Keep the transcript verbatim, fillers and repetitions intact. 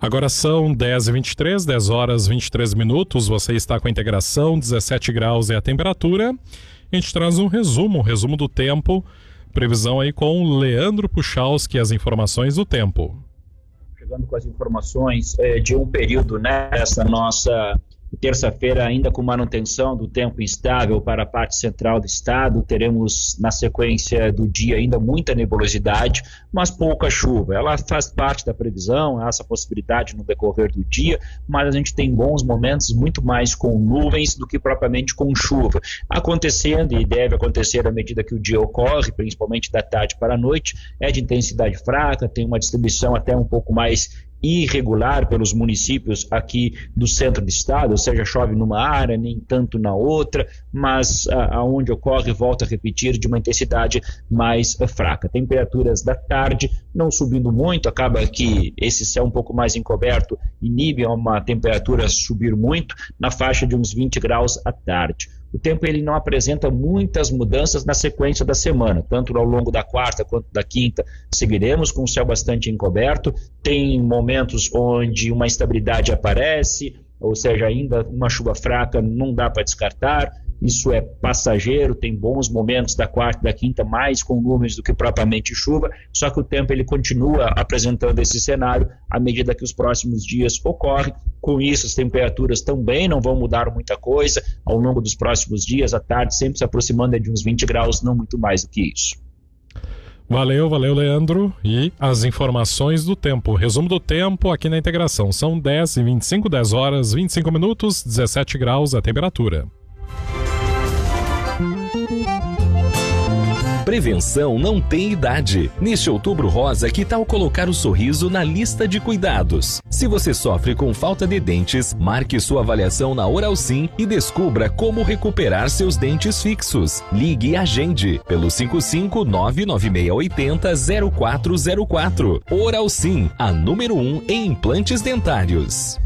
Agora são dez e vinte e três, dez horas e vinte e três minutos. Você está com a integração, dezessete graus é a temperatura. A gente traz um resumo, um resumo do tempo. Previsão aí com Leandro Puchalski, as informações do tempo. Chegando com as informações é, de um período nessa nossa terça-feira, ainda com manutenção do tempo instável para a parte central do estado. Teremos na sequência do dia ainda muita nebulosidade, mas pouca chuva. Ela faz parte da previsão, essa possibilidade no decorrer do dia, mas a gente tem bons momentos muito mais com nuvens do que propriamente com chuva. Acontecendo, e deve acontecer à medida que o dia ocorre, principalmente da tarde para a noite, é de intensidade fraca, tem uma distribuição até um pouco mais irregular pelos municípios aqui do centro do estado, ou seja, chove numa área, nem tanto na outra, mas a, aonde ocorre, volta a repetir, de uma intensidade mais uh, fraca. Temperaturas da tarde não subindo muito, acaba que esse céu um pouco mais encoberto inibe uma temperatura subir muito, na faixa de uns vinte graus à tarde. O tempo ele não apresenta muitas mudanças na sequência da semana, tanto ao longo da quarta quanto da quinta seguiremos com o céu bastante encoberto. Tem momentos onde uma instabilidade aparece, ou seja, ainda uma chuva fraca não dá para descartar. Isso é passageiro, tem bons momentos da quarta e da quinta, mais com nuvens do que propriamente chuva, só que o tempo ele continua apresentando esse cenário à medida que os próximos dias ocorrem. Com isso, as temperaturas também não vão mudar muita coisa ao longo dos próximos dias, à tarde sempre se aproximando de uns vinte graus, não muito mais do que isso. Valeu, valeu, Leandro. E as informações do tempo, resumo do tempo aqui na integração, são dez e vinte e cinco, dez horas e vinte e cinco minutos, dezessete graus a temperatura. Prevenção não tem idade. Neste Outubro Rosa, que tal colocar o sorriso na lista de cuidados? Se você sofre com falta de dentes, marque sua avaliação na Oral Sim e descubra como recuperar seus dentes fixos. Ligue e agende pelo cinco cinco nove nove seis oito zero zero quatro zero quatro. Oral Sim, a número um em implantes dentários.